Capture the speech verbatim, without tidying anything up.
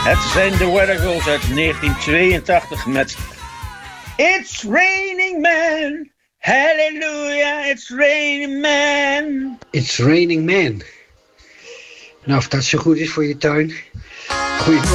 Het zijn de Weather Girls uit negentien tweeëntachtig met It's Raining Man. Hallelujah, it's raining man. It's Raining Man. Nou, of dat zo goed is voor je tuin. Goeie